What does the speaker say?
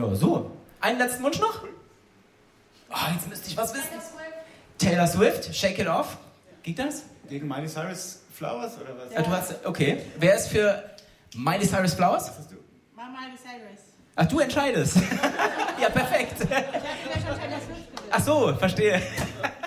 Ja, so. Einen letzten Wunsch noch? Oh, jetzt müsste ich was wissen. Taylor Swift, Shake It Off. Geht das? Gegen Miley Cyrus Flowers oder was? Ja. Du hast, okay. Wer ist für Miley Cyrus Flowers? Was hast du? Miley Cyrus. Ach, du entscheidest. Ja, perfekt. Ich habe ja schon Taylor Swift gesagt. Ach so, verstehe.